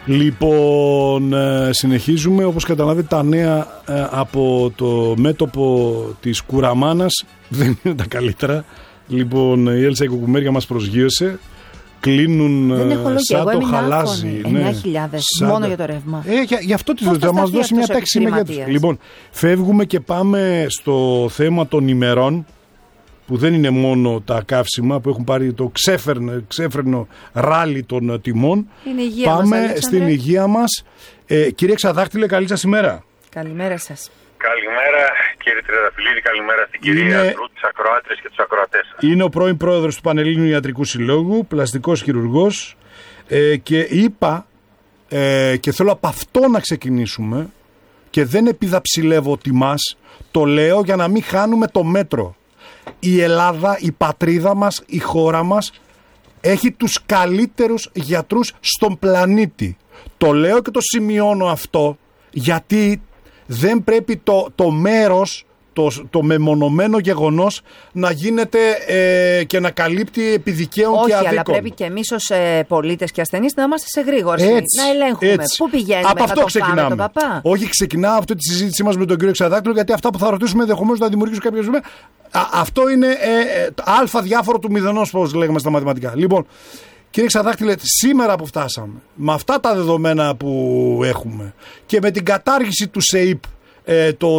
Λοιπόν, συνεχίζουμε. Όπως καταλάβετε, τα νέα από το μέτωπο της Κουραμάνας δεν είναι τα καλύτερα. Λοιπόν, η Έλσα η Κουκουμέρια μας προσγείωσε. Κλείνουν σαν το χαλάζι. 9.000 μόνο για το ρεύμα. Γι' αυτό θα μας δώσει μια τάξη μεγέθους. Λοιπόν, φεύγουμε και πάμε στο θέμα των ημερών, που δεν είναι μόνο τα καύσιμα που έχουν πάρει το ξέφρενο ράλι των τιμών. Πάμε στην υγεία μας. Κύριε Ξαδάκτυλε, καλή σας ημέρα. Καλημέρα σας. Καλημέρα κύριε Τριανταφυλλίδη, καλημέρα στην κυρία Αντρού, τις ακροάτρες και τους ακροατές. Είναι ο πρώην πρόεδρος του Πανελλήνιου Ιατρικού Συλλόγου, πλαστικός χειρουργός, και είπα, και θέλω από αυτό να ξεκινήσουμε, και δεν επιδαψιλεύω τιμάς, το λέω για να μην χάνουμε το μέτρο. Η Ελλάδα, η πατρίδα μας, η χώρα μας έχει τους καλύτερους γιατρούς στον πλανήτη. Το λέω και το σημειώνω αυτό, γιατί δεν πρέπει το μέρος, το μεμονωμένο γεγονός να γίνεται και να καλύπτει επιδικαίων και αδίκων. Όχι, αλλά πρέπει και εμείς ως πολίτες και ασθενείς να είμαστε σε γρήγορση, να ελέγχουμε. Πού πηγαίνουμε, από αυτό ξεκινάμε. Τον παπά. Όχι, ξεκινάω αυτή τη συζήτησή μας με τον κύριο Ξαδάκτυλο, γιατί αυτά που θα ρωτήσουμε ενδεχομένως να δημιουργήσουν κάποια ζημία. Αυτό είναι αλφα διάφορο του μηδενός, όπως λέγαμε στα μαθηματικά. Λοιπόν, κύριε Ξαδάκτυλε, σήμερα που φτάσαμε, με αυτά τα δεδομένα που έχουμε και με την κατάργηση του ΣΕΙΠ το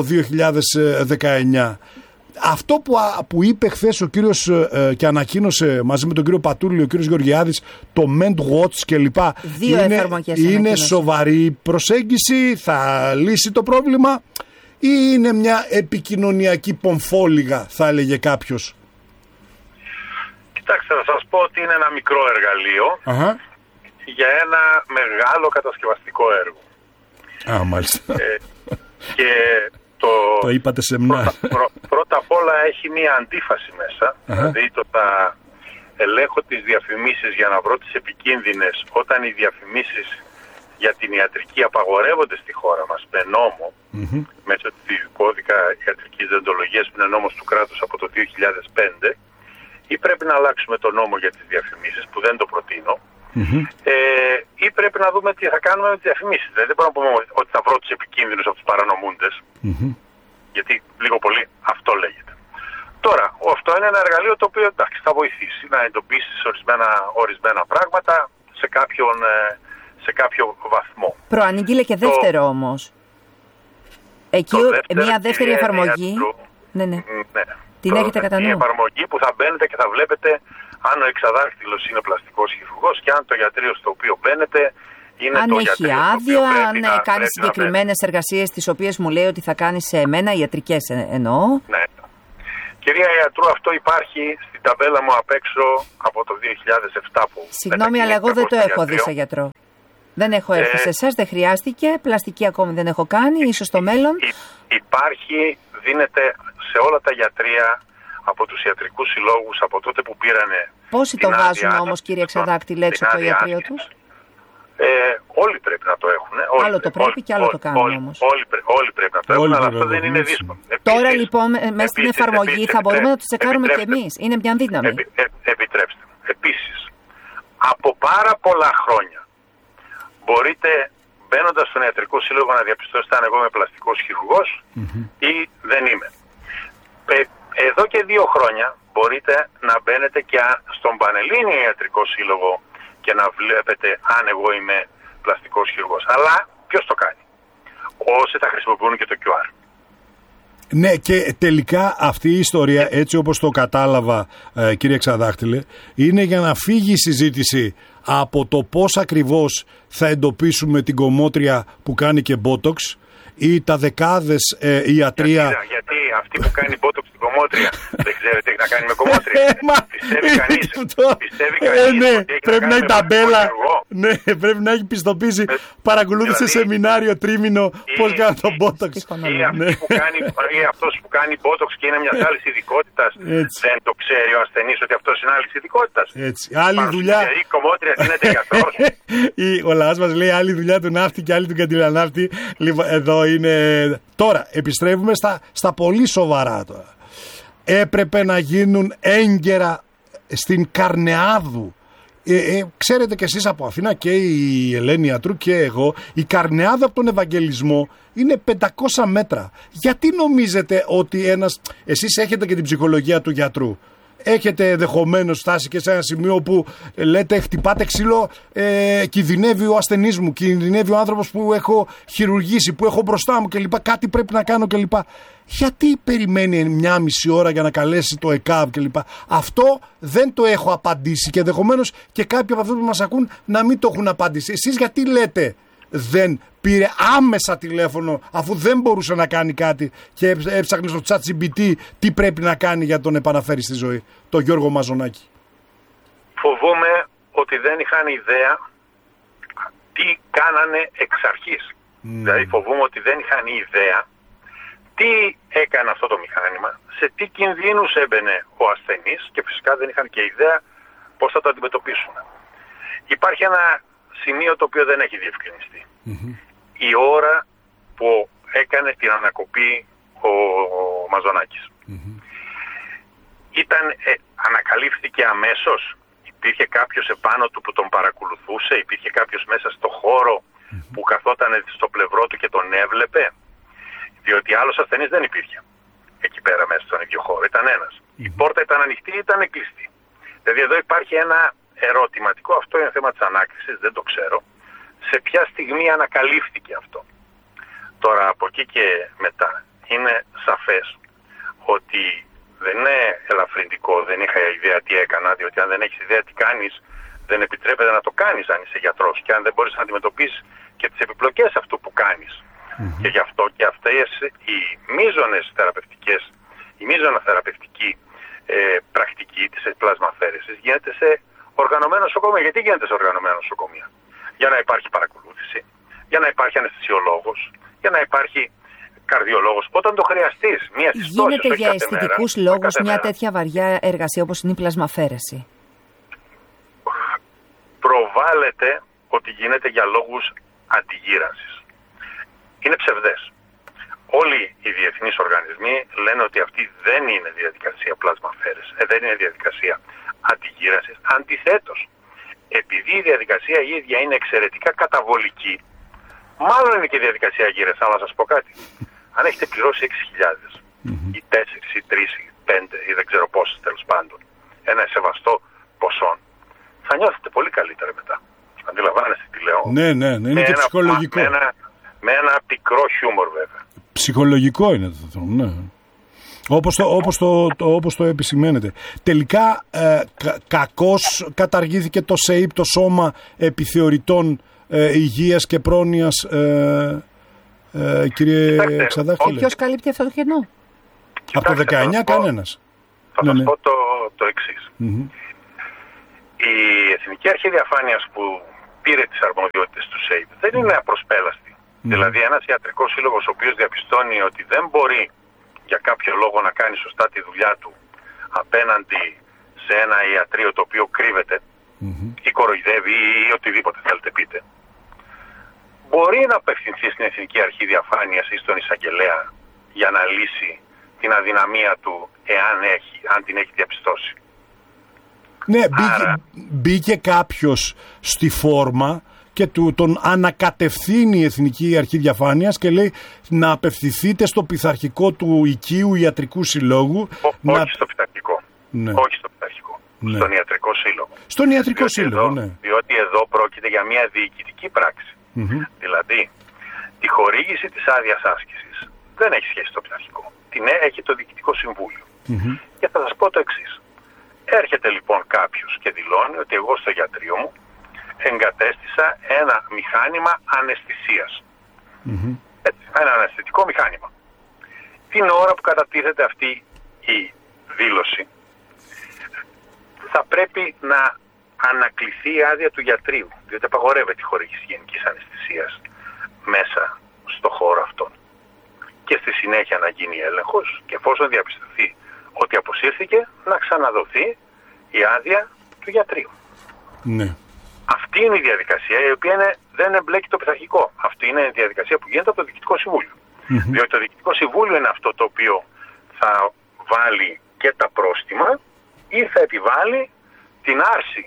2019, αυτό που είπε χθες ο κύριος και ανακοίνωσε μαζί με τον κύριο Πατούλη, ο κύριος Γεωργιάδης, το Ment Watch κλπ. Είναι σοβαρή προσέγγιση, θα λύσει το πρόβλημα ή είναι μια επικοινωνιακή πομφόλιγα, θα έλεγε κάποιος? Κοιτάξτε, θα σας πω ότι είναι ένα μικρό εργαλείο για ένα μεγάλο κατασκευαστικό έργο. Μάλιστα. Και το είπατε σε μνά. Πρώτα απ' όλα έχει μία αντίφαση μέσα. Δηλαδή το να ελέγχω τις διαφημίσεις για να βρω τις επικίνδυνες, όταν οι διαφημίσεις για την ιατρική απαγορεύονται στη χώρα μας με νόμο, μέσω του κώδικα ιατρικής δεοντολογίας, που είναι νόμος του κράτους από το 2005, ή πρέπει να αλλάξουμε το νόμο για τις διαφημίσεις, που δεν το προτείνω, ή πρέπει να δούμε τι θα κάνουμε με τις διαφημίσεις. Δηλαδή δεν μπορούμε να πούμε ότι θα βρω τους επικίνδυνους από τους παρανομούντες, γιατί λίγο πολύ αυτό λέγεται. Τώρα, αυτό είναι ένα εργαλείο το οποίο, εντάξει, θα βοηθήσει να εντοπίσεις ορισμένα πράγματα σε κάποιο βαθμό. Προανήγγειλε και δεύτερο όμως. Εκεί μια δεύτερη εφαρμογή. Ναι. Την έχετε κατά νου? Μια εφαρμογή που θα μπαίνετε και θα βλέπετε αν ο εξαδάκτυλος είναι πλαστικός χειρουργός και αν το ιατρείο στο οποίο μπαίνετε είναι αν το έχει ιατρείο άδειο, αν κάνει συγκεκριμένες εργασίες τις οποίες μου λέει ότι θα κάνει σε εμένα, ιατρικές εννοώ. Ναι. Κυρία Ιατρού, αυτό υπάρχει στην ταμπέλα μου απ' έξω από το 2007 που... Συγγνώμη, αλλά εγώ δεν το έχω δει σε γιατρό. Δεν έχω έρθει σε εσάς, δεν χρειάστηκε, πλαστική ακόμη δεν έχω κάνει, ίσως στο μέλλον. Υπάρχει, δίνεται σε όλα τα γιατρεία από τους ιατρικούς συλλόγους από τότε που πήρανε. Πόσοι το βάζουν όμως, κύριε Ξαδάκτυλε, έξω από το ιατρείο τους? Όλοι πρέπει να το έχουν. Άλλο το πρέπει και άλλο το κάνουν όμως. Όλοι πρέπει να το έχουν, αλλά αυτό δεν είναι δύσκολο. Τώρα λοιπόν, μέσα στην εφαρμογή θα μπορούμε να το τσεκάρουμε και εμείς. Είναι μια δύναμη. Επιτρέψτε. Επίσης, από πάρα πολλά χρόνια μπορείτε, μπαίνοντας στον ιατρικό σύλλογο, να διαπιστώσετε αν εγώ είμαι πλαστικός χειρουργός ή δεν είμαι. Εδώ και 2 χρόνια μπορείτε να μπαίνετε και στον Πανελλήνιο Ιατρικό Σύλλογο και να βλέπετε αν εγώ είμαι πλαστικός χειρουργός. Αλλά ποιος το κάνει? Όσοι θα χρησιμοποιούν και το QR. Ναι, και τελικά αυτή η ιστορία, έτσι όπως το κατάλαβα, κύριε Ξαδάκτυλε, είναι για να φύγει η συζήτηση από το πώς ακριβώς θα εντοπίσουμε την κομμότρια που κάνει και μπότοξ ή τα δεκάδες ιατρία. Γιατί αυτή που κάνει μπότοξ στην κομμότρια δεν ξέρει τι έχει να κάνει με κομμότρια. Πιστεύει κανείς ναι, ότι πρέπει να έχει ταμπέλα. Ναι, πρέπει να έχει πιστοποίηση. Παρακολούθησε σεμινάριο τρίμηνο πώς κάνει το μπότοξ. Ή αυτός που κάνει μπότοξ και είναι μιας άλλης ειδικότητας, δεν το ξέρει ο ασθενής ότι αυτός είναι άλλης ειδικότητας. Άλλη δουλειά. Η κομμότρια δίνεται γιατρός. Ο λαός μας λέει άλλη δουλειά του ναύτη και άλλη του καντιλαναύτη. Λοιπόν, εδώ είναι. Τώρα επιστρέφουμε στα πολύ σοβαρά τώρα. Έπρεπε να γίνουν έγκαιρα στην Καρνεάδου Ξέρετε κι εσείς από Αθήνα και η Ελένη Ιατρού και εγώ, η Καρνεάδα από τον Ευαγγελισμό είναι 500 μέτρα. Γιατί νομίζετε ότι εσείς έχετε και την ψυχολογία του γιατρού. Έχετε ενδεχομένως φτάσει και σε ένα σημείο που λέτε χτυπάτε ξύλο, κινδυνεύει ο ασθενής μου, κινδυνεύει ο άνθρωπος που έχω χειρουργήσει, που έχω μπροστά μου κλπ. Κάτι πρέπει να κάνω κλπ. Γιατί περιμένει 1,5 ώρα για να καλέσει το ΕΚΑΒ κλπ. Αυτό δεν το έχω απαντήσει και ενδεχομένως και κάποιοι από αυτούς που μας ακούν να μην το έχουν απαντήσει. Εσείς γιατί λέτε δεν πήρε άμεσα τηλέφωνο αφού δεν μπορούσε να κάνει κάτι και έψαχνε στο ChatGPT τι πρέπει να κάνει για να τον επαναφέρει στη ζωή, τον Γιώργο Μαζονάκη? Φοβούμαι ότι δεν είχαν ιδέα τι κάνανε εξ αρχής. Δηλαδή φοβούμαι ότι δεν είχαν ιδέα τι έκανε αυτό το μηχάνημα, σε τι κινδύνους έμπαινε ο ασθενής και φυσικά δεν είχαν και ιδέα πώς θα το αντιμετωπίσουν. Υπάρχει ένα σημείο το οποίο δεν έχει διευκρινιστεί. Η ώρα που έκανε την ανακοπή ο Μαζονάκης. Ανακαλύφθηκε αμέσως? Υπήρχε κάποιος επάνω του που τον παρακολουθούσε? Υπήρχε κάποιος μέσα στο χώρο που καθόταν στο πλευρό του και τον έβλεπε? Διότι άλλος ασθενής δεν υπήρχε εκεί πέρα μέσα στον ίδιο χώρο. Ήταν ένας. Η πόρτα ήταν ανοιχτή ή ήταν κλειστή? Δηλαδή εδώ υπάρχει ένα ερωτηματικό. Αυτό είναι θέμα της ανάκρισης, δεν το ξέρω. Σε ποια στιγμή ανακαλύφθηκε αυτό? Τώρα από εκεί και μετά είναι σαφές ότι δεν είναι ελαφρυντικό, δεν είχα ιδέα τι έκανα, διότι αν δεν έχεις ιδέα τι κάνεις, δεν επιτρέπεται να το κάνεις αν είσαι γιατρός και αν δεν μπορείς να αντιμετωπίσεις και τις επιπλοκές αυτού που κάνεις. Και γι' αυτό και αυτές οι μείζονες θεραπευτικές, η μείζωνα θεραπευτική πρακτική της πλασμαφέρεσης γίνεται σε οργανωμένα νοσοκομεία. Γιατί γίνεται σε οργανωμένα νοσοκομεία? Για να υπάρχει παρακολούθηση, για να υπάρχει αναισθησιολόγος, για να υπάρχει καρδιολόγος. Όταν το χρειαστείς, μία στις τόσες, γίνεται για αισθητικούς λόγους μια τέτοια βαριά εργασία όπως είναι η πλασμαφέρεση? Προβάλλεται ότι γίνεται για λόγους αντιγύρανσης. Είναι ψευδές. Όλοι οι διεθνείς οργανισμοί λένε ότι αυτή δεν είναι διαδικασία πλασμαφέρεσης, δεν είναι διαδικασία αντιγύρανσης. Αντιθέτως, επειδή η διαδικασία η ίδια είναι εξαιρετικά καταβολική, μάλλον είναι και η διαδικασία γύρανσης. Αλλά να σας πω κάτι. Αν έχετε πληρώσει 6.000 ή 4 ή 3 ή 5 ή δεν ξέρω πόσες τέλος πάντων, ένα σεβαστό ποσό, θα νιώθετε πολύ καλύτερα μετά. Αντιλαμβάνεστε τι λέω? Ναι, είναι και ψυχολογικό. Με ένα πικρό χιούμορ βέβαια. Ψυχολογικό είναι το θέμα, ναι. Όπως το επισημαίνετε. Τελικά κακώς καταργήθηκε το ΣΕΙΠ, το Σώμα Επιθεωρητών Υγείας και Πρόνοιας, κύριε Ξαδάχτυλε? Ποιος καλύπτει αυτό το κενό? Από το 19 κανένας. Θα σας πω το εξής. Η Εθνική Αρχή Διαφάνειας που πήρε τις αρμοδιότητες του ΣΕΙΠ δεν είναι απροσπέλαστη. Δηλαδή ένας ιατρικός σύλλογος ο οποίος διαπιστώνει ότι δεν μπορεί για κάποιο λόγο να κάνει σωστά τη δουλειά του απέναντι σε ένα ιατρείο το οποίο κρύβεται ή κοροϊδεύει ή οτιδήποτε θέλετε πείτε, μπορεί να απευθυνθεί στην Εθνική Αρχή Διαφάνειας ή στον εισαγγελέα για να λύσει την αδυναμία του αν την έχει διαπιστώσει. Ναι, μπήκε κάποιος στη φόρμα και τον ανακατευθύνει η Εθνική Αρχή Διαφάνειας και λέει να απευθυνθείτε στο πειθαρχικό του Οικείου Ιατρικού Συλλόγου. Όχι στο πειθαρχικό. Ναι. Όχι στο πειθαρχικό. Ναι. Στον Ιατρικό Σύλλογο. Στον Ιατρικό Σύλλογο, ναι. Διότι εδώ πρόκειται για μια διοικητική πράξη. Δηλαδή, τη χορήγηση της άδειας άσκησης δεν έχει σχέση στο πειθαρχικό. Την έχει το Διοικητικό Συμβούλιο. Και θα σας πω το εξής. Έρχεται λοιπόν κάποιος και δηλώνει ότι εγώ στο γιατρείο μου εγκατέστησα ένα μηχάνημα αναισθησίας. Ένα αναισθητικό μηχάνημα. Την ώρα που κατατίθεται αυτή η δήλωση θα πρέπει να ανακληθεί η άδεια του γιατρίου, διότι απαγορεύεται η χορήγηση γενικής αναισθησίας μέσα στο χώρο αυτόν. Και στη συνέχεια να γίνει έλεγχος και εφόσον διαπιστωθεί ότι αποσύρθηκε, να ξαναδοθεί η άδεια του γιατρίου. Ναι. Αυτή είναι η διαδικασία η οποία δεν εμπλέκει το πειθαρχικό. Αυτή είναι η διαδικασία που γίνεται από το Διοικητικό Συμβούλιο. Διότι το Διοικητικό Συμβούλιο είναι αυτό το οποίο θα βάλει και τα πρόστιμα ή θα επιβάλλει την άρση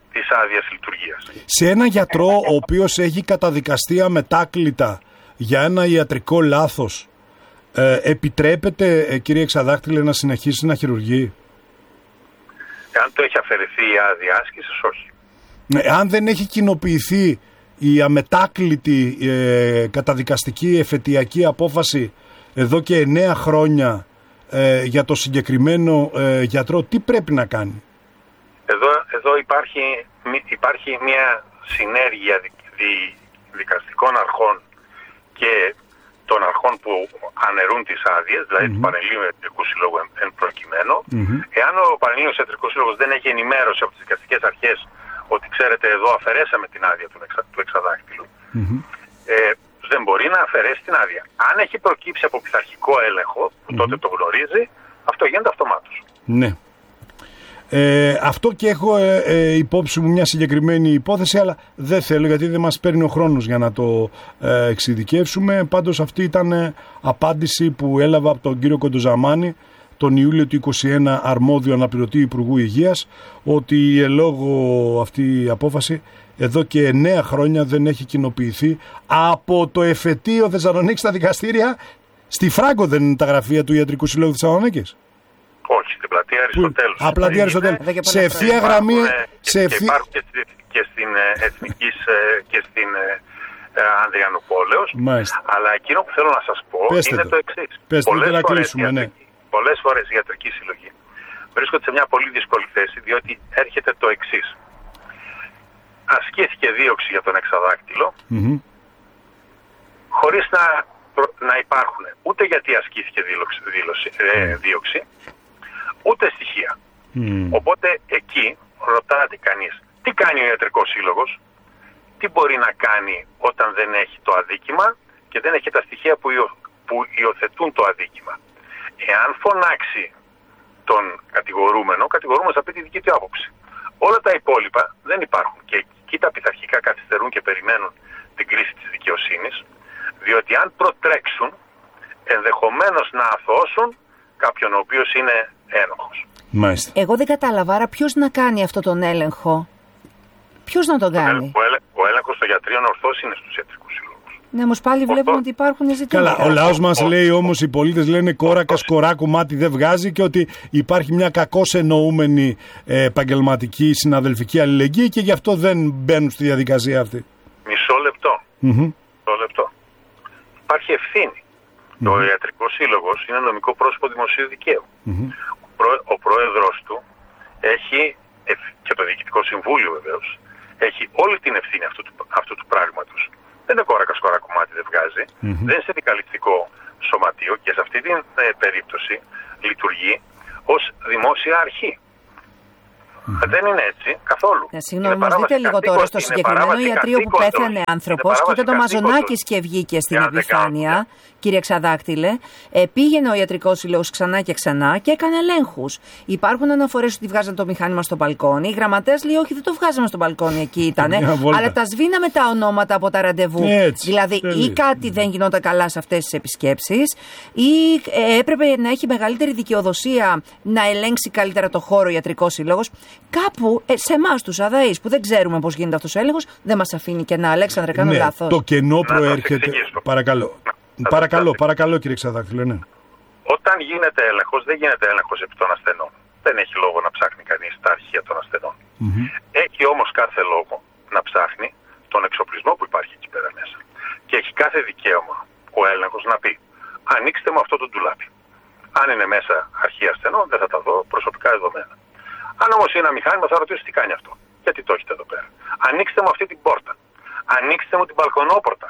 της άδειας λειτουργίας. Σε ένα γιατρό ο οποίος έχει καταδικαστεί αμετάκλητα για ένα ιατρικό λάθος, επιτρέπεται, κύριε Εξαδάκτυλε, να συνεχίσει να χειρουργεί? Αν το έχει αφαιρεθεί η άδεια άσκησης, όχι. Αν δεν έχει κοινοποιηθεί η αμετάκλητη καταδικαστική εφετειακή απόφαση εδώ και 9 χρόνια για το συγκεκριμένο γιατρό, τι πρέπει να κάνει? Εδώ υπάρχει μια συνέργεια δικαστικών αρχών και των αρχών που αναιρούν τις άδειες, δηλαδή του Πανελλήνιου Ιατρικού Συλλόγου εν προκειμένου. Εάν ο Πανελλήνιος Ιατρικός Σύλλογος δεν έχει ενημέρωση από τις δικαστικές αρχές ότι ξέρετε εδώ αφαιρέσαμε την άδεια του εξαδάκτυλου, δεν μπορεί να αφαιρέσει την άδεια. Αν έχει προκύψει από πειθαρχικό έλεγχο, που τότε το γνωρίζει, αυτό γίνεται αυτομάτως. Ναι. Αυτό και έχω υπόψη μου μια συγκεκριμένη υπόθεση, αλλά δεν θέλω γιατί δεν μας παίρνει ο χρόνος για να το εξειδικεύσουμε. Πάντως αυτή ήταν απάντηση που έλαβα από τον κύριο Κοντοζαμάνη τον Ιούλιο του 2021, αρμόδιο αναπληρωτή Υπουργού Υγείας, ότι η ελόγω αυτή η απόφαση εδώ και 9 χρόνια δεν έχει κοινοποιηθεί από το εφετείο Θεσσαλονίκη στα δικαστήρια. Στη Φράγκο δεν είναι τα γραφεία του Ιατρικού Συλλόγου Θεσσαλονίκης? Όχι, στην πλατεία Αριστοτέλους. Πλατεία Αριστοτέλους. Σε ευθεία γραμμή. Υπάρχουν και στην Εθνικής και στην Ανδριανοπόλεως. Αλλά εκείνο που θέλω να σας πω είναι το εξής. Πολλές φορές οι ιατρικοί σύλλογοι βρίσκονται σε μια πολύ δύσκολη θέση, διότι έρχεται το εξής. Ασκήθηκε δίωξη για τον εξαδάκτυλο, χωρίς να υπάρχουν ούτε γιατί ασκήθηκε δίωξη, ούτε στοιχεία. Οπότε εκεί ρωτάτε κανείς, τι κάνει ο ιατρικός σύλλογος, τι μπορεί να κάνει όταν δεν έχει το αδίκημα και δεν έχει τα στοιχεία που υιοθετούν το αδίκημα. Εάν φωνάξει τον κατηγορούμενο, ο κατηγορούμενος θα πει τη δική του άποψη. Όλα τα υπόλοιπα δεν υπάρχουν και εκεί τα πειθαρχικά καθυστερούν και περιμένουν την κρίση της δικαιοσύνης, διότι αν προτρέξουν ενδεχομένως να αθώσουν κάποιον ο οποίος είναι ένοχος. Μάλιστα. Εγώ δεν κατάλαβα, άρα ποιος να κάνει αυτό τον έλεγχο? Ποιος να τον κάνει? Ο έλεγχος των γιατρίων ορθώς είναι στους ιατρικούς συλλόγους. Ναι, όμως πάλι βλέπουμε ότι υπάρχουν ζητήματα. Καλά, ο λαός μας λέει όμως, οι πολίτες λένε κόρακας κοράκου μάτι δεν βγάζει και ότι υπάρχει μια κακώς εννοούμενη επαγγελματική συναδελφική αλληλεγγύη και γι' αυτό δεν μπαίνουν στη διαδικασία αυτή. Μισό λεπτό. Υπάρχει ευθύνη. Το Ιατρικό Σύλλογος είναι νομικό πρόσωπο δημοσίου δικαίου. Ο πρόεδρος του έχει, και το Διοικητικό Συμβούλιο βεβαίως, έχει όλη την ευθύνη αυτού του πράγματος. Δεν είναι κόρακας κορακομμάτι δεν βγάζει, δεν είναι συνδικαλιστικό σωματείο και σε αυτή την περίπτωση λειτουργεί ως δημόσια αρχή. Δεν είναι έτσι καθόλου. Συγγνώμη, μας δείτε λίγο τώρα στο συγκεκριμένο ιατρείο που πέθανε άνθρωπος και ήταν το Μαζονάκης και βγήκε στην επιφάνεια, κύριε Εξαδάκτυλε. Πήγαινε ο Ιατρικός Σύλλογος ξανά και ξανά και έκανε ελέγχους. Υπάρχουν αναφορές ότι βγάζαν το μηχάνημα στο μπαλκόνι. Οι γραμματέας λέει όχι, δεν το βγάζαμε στο μπαλκόνι, εκεί ήτανε. Αλλά τα σβήναμε τα ονόματα από τα ραντεβού. Δηλαδή ή κάτι δεν γινόταν καλά σε αυτές τις επισκέψεις, ή έπρεπε να έχει μεγαλύτερη δικαιοδοσία να ελέγξει καλύτερα το χώρο ο Ιατρικός Σύλλογος. Κάπου σε εμάς τους αδαείς που δεν ξέρουμε πώς γίνεται αυτός ο έλεγχος, δεν μας αφήνει κενά. Αλέξανδρε, κάνω λάθος? Το κενό προέρχεται. Παρακαλώ κύριε Εξαδάκτυλε, ναι. Όταν γίνεται έλεγχος, δεν γίνεται έλεγχος επί των ασθενών. Δεν έχει λόγο να ψάχνει κανείς τα αρχεία των ασθενών. Έχει όμως κάθε λόγο να ψάχνει τον εξοπλισμό που υπάρχει εκεί πέρα μέσα. Και έχει κάθε δικαίωμα ο έλεγχος να πει: ανοίξτε μου αυτό το ντουλάπι. Αν είναι μέσα αρχεία ασθενών, δεν θα τα δω προσωπικά δεδομένα. Αν όμως είναι ένα μηχάνημα, θα ρωτήσω τι κάνει αυτό. Γιατί το έχετε εδώ πέρα. Ανοίξτε μου αυτή την πόρτα. Ανοίξτε μου την μπαλκονόπορτα.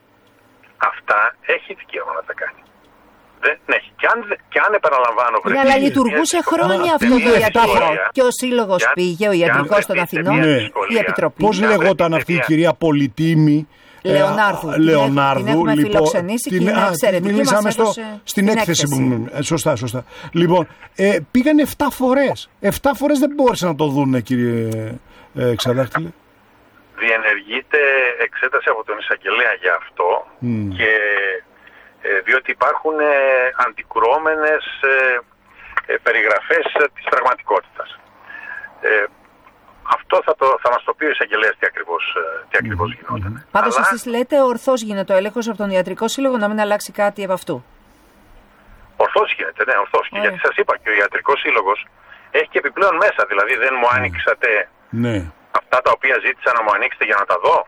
Αυτά έχει δικαίωμα να τα κάνει. Δεν έχει. Και αν επαναλαμβάνω. Ναι, αλλά λειτουργούσε χρόνια αυτό το ιατρικό. Και ο Σύλλογος πήγε, ο Ιατρικός των Αθηνών, η Επιτροπή. Πώς λεγόταν αυτή η κυρία Πολυτίμη? Λεωνάρδου. Την έχουμε φιλοξενήσει και είναι εξαιρετική. Μιλήσαμε στην έκθεση που... Σωστά. Λοιπόν, πήγαν 7 φορές. 7 φορές δεν μπόρεσαν να το δουν, κύριε Εξαδάκτυλε. Διενεργείται εξέταση από τον εισαγγελέα για αυτό και διότι υπάρχουν αντικρουόμενες περιγραφές της πραγματικότητας. αυτό θα μας το πει ο εισαγγελέας τι ακριβώς γινόταν. Πάντως εσείς λέτε ορθώς γίνεται ο έλεγχος από τον Ιατρικό Σύλλογο, να μην αλλάξει κάτι από αυτού. Ορθώς γίνεται, ναι, ορθώς. Και γιατί σας είπα, και ο Ιατρικός Σύλλογος έχει και επιπλέον μέσα. Δηλαδή δεν μου άνοιξατε αυτά τα οποία ζήτησα να μου ανοίξετε για να τα δω.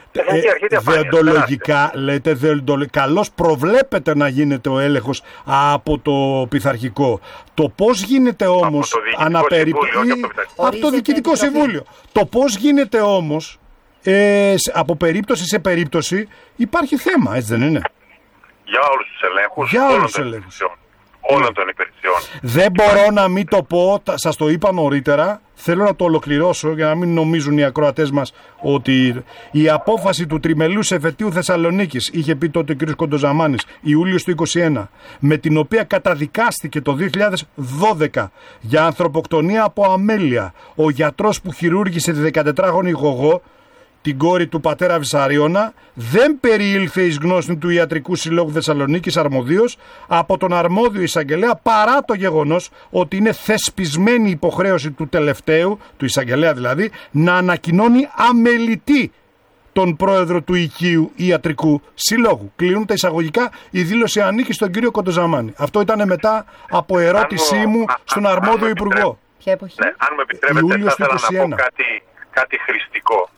Δεοντολογικά λέτε, καλώς προβλέπετε να γίνεται ο έλεγχος από το πειθαρχικό. Το πώς γίνεται όμως από το Διοικητικό Συμβούλιο. Το πώς γίνεται όμως από περίπτωση σε περίπτωση υπάρχει θέμα, έτσι δεν είναι? Για όλους τους ελέγχους, όλων των υπηρεσιών. Δεν μπορώ να μην το πω, σας το είπα νωρίτερα, θέλω να το ολοκληρώσω για να μην νομίζουν οι ακροατές μας ότι η απόφαση του τριμελούς εφετείου Θεσσαλονίκης, είχε πει τότε ο κ. Κοντοζαμάνης, Ιούλιος του 2021, με την οποία καταδικάστηκε το 2012 για ανθρωποκτονία από αμέλεια ο γιατρός που χειρούργησε τη 14χρονη Γογό, την κόρη του πατέρα Βυσαρίωνα, δεν περιήλθε εις γνώση του Ιατρικού Συλλόγου Θεσσαλονίκης αρμοδίως από τον αρμόδιο εισαγγελέα, παρά το γεγονός ότι είναι θεσπισμένη υποχρέωση του τελευταίου, του εισαγγελέα δηλαδή, να ανακοινώνει αμελητή τον πρόεδρο του οικείου Ιατρικού Συλλόγου. Κλείνουν τα εισαγωγικά, η δήλωση ανήκει στον κύριο Κοντοζαμάνη. Αυτό ήταν μετά από ερώτησή μου στον αρμόδιο υπουργό. Ποια εποχή? Ναι, αν μου επιτρέπετε, θα ήθελα να πω κάτι χρηστικό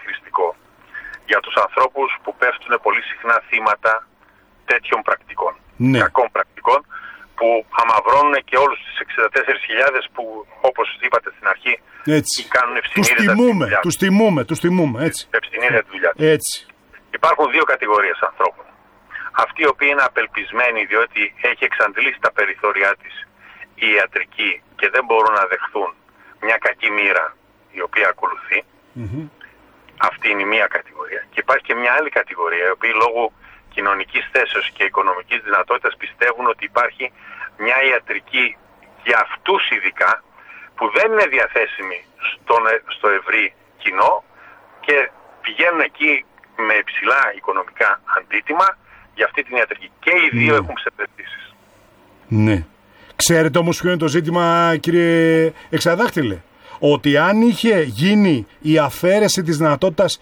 για τους ανθρώπους που πέφτουν πολύ συχνά θύματα τέτοιων πρακτικών, κακών πρακτικών, που αμαυρώνουν και όλους τους 64.000 που, όπως είπατε στην αρχή, κάνουν ευσυνείδητα τη δουλειά. Τους τιμούμε, έτσι. Ευσυνείδητα τη δουλειά. Έτσι. Υπάρχουν δύο κατηγορίες ανθρώπων. Αυτοί οι οποίοι είναι απελπισμένοι διότι έχει εξαντλήσει τα περιθώριά της η ιατρική και δεν μπορούν να δεχθούν μια κακή μοίρα η οποία ακολουθεί. Αυτή είναι η μία κατηγορία. Και υπάρχει και μια άλλη κατηγορία, οι οποίοι λόγω κοινωνικής θέσεως και οικονομικής δυνατότητας πιστεύουν ότι υπάρχει μια ιατρική για αυτούς ειδικά, που δεν είναι διαθέσιμη στο ευρύ κοινό και πηγαίνουν εκεί με υψηλά οικονομικά αντίτιμα για αυτή την ιατρική. Και οι δύο έχουν ψευδαισθήσεις. Ναι. Ξέρετε όμως ποιο είναι το ζήτημα, κύριε Εξαδάκτυλε? Ότι αν είχε γίνει η αφαίρεση της δυνατότητας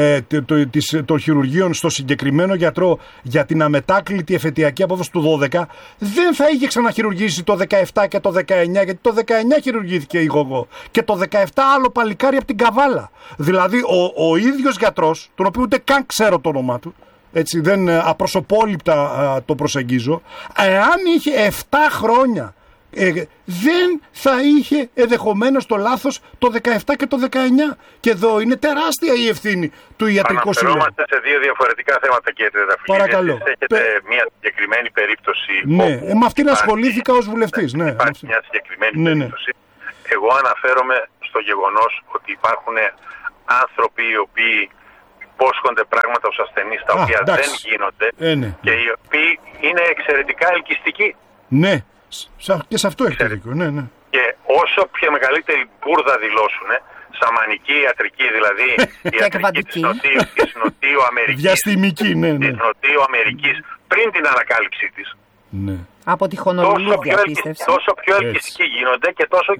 των χειρουργείων στο συγκεκριμένο γιατρό για την αμετάκλητη εφετειακή απόφαση του 12, δεν θα είχε ξαναχειρουργήσει το 17 και το 19, γιατί το 19 χειρουργήθηκε η Γογό και το 17 άλλο παλικάρι από την Καβάλα. Δηλαδή ο ίδιος γιατρός, τον οποίο ούτε καν ξέρω το όνομά του, έτσι, δεν απροσωπόληπτα το προσεγγίζω, εάν είχε 7 χρόνια δεν θα είχε ενδεχομένως το λάθος το 17 και το 19. Και εδώ είναι τεράστια η ευθύνη του Ιατρικού Συλλόγου. Αναφερόμαστε σε δύο διαφορετικά θέματα, κύριε Τρενταφυλλίδη. Παρακαλώ. Έχετε μια συγκεκριμένη περίπτωση. Ναι, με αυτήν ασχολήθηκα ως βουλευτής. Ναι, υπάρχει μια συγκεκριμένη περίπτωση. Εγώ αναφέρομαι στο γεγονός ότι υπάρχουν άνθρωποι οι οποίοι υπόσχονται πράγματα στους ασθενείς τα οποία δεν γίνονται και οι οποίοι είναι εξαιρετικά ελκυστικοί. Ναι. Και σε αυτό έχετε δίκιο, ναι. Και όσο πιο μεγαλύτερη μπουρδα δηλώσουν, σαμανική ιατρική, δηλαδή η ιατρική της Νοτιοαμερικής, διαστημική, της Νοτιοαμερικής, πριν την ανακάλυψή της, από τη Χονολουλού διαπίστευση, τόσο πιο ελκυστικοί γίνονται και τόσο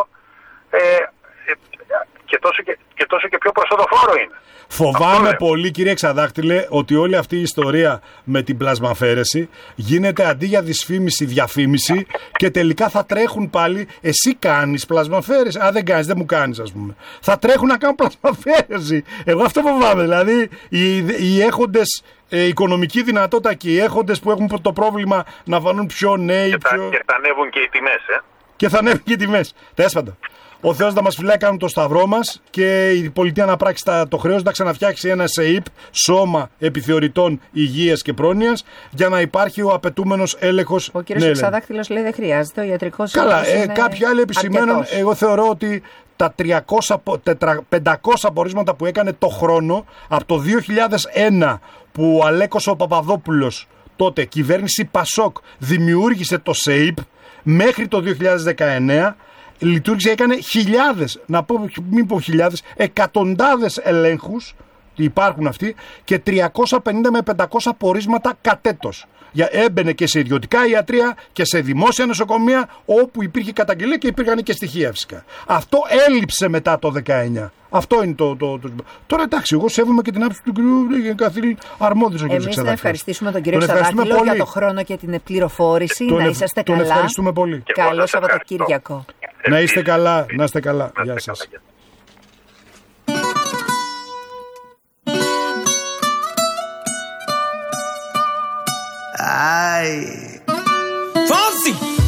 και πιο προσοδοφόρο είναι. Φοβάμαι πολύ, κύριε Εξαδάκτυλε, ότι όλη αυτή η ιστορία με την πλασμαφαίρεση γίνεται αντί για δυσφήμιση, διαφήμιση, και τελικά θα τρέχουν πάλι. Εσύ κάνεις πλασμαφαίρεση? Δεν κάνεις, δεν μου κάνεις, ας πούμε. Θα τρέχουν να κάνουν πλασμαφαίρεση. Εγώ αυτό φοβάμαι. Δηλαδή, οι έχοντες οικονομική δυνατότητα και οι έχοντες που έχουν το πρόβλημα να φανούν πιο νέοι. Και θα ανέβουν και οι τιμές, Και θα ανέβουν και οι τιμές. Τέσπαντα. Ο Θεός να μας φυλάει, κάνουν το σταυρό μας, και η πολιτεία να πράξει το χρέος να ξαναφτιάξει ένα ΣΕΙΠ, Σώμα Επιθεωρητών Υγείας και Πρόνοιας, για να υπάρχει ο απαιτούμενος έλεγχος. Ο κύριος Εξαδάκτυλος λέει δεν χρειάζεται, ο ιατρικός σύλλογος. Καλά, κάποιοι άλλοι επισημαίνουν. Εγώ θεωρώ ότι τα 500 πορίσματα που έκανε το χρόνο από το 2001 που ο Αλέκος ο Παπαδόπουλος, τότε κυβέρνηση Πασόκ, δημιούργησε το ΣΕΙΠ, μέχρι το 2019 λειτουργήσε, έκανε χιλιάδες, να πω, μην πω χιλιάδες, εκατοντάδες ελέγχους υπάρχουν αυτοί, και 350 με 500 πορίσματα κατ' έτος. Έμπαινε και σε ιδιωτικά ιατρεία και σε δημόσια νοσοκομεία όπου υπήρχε καταγγελία και υπήρχαν και στοιχεία φυσικά. Αυτό έλειψε μετά το 19. Αυτό είναι το. Τώρα εντάξει, εγώ σέβομαι και την άποψη του κ. Καθήλ αρμόδιος. Εμείς να ευχαριστήσουμε τον κύριο Ξαδάκτυλο για το χρόνο και την πληροφόρηση. Να είσαστε καλά. Τον ευχαριστούμε πολύ. Καλό Σαββατοκύριακο. Να είστε καλά. Να είστε καλά. Γεια σας. Ay. Fonsi.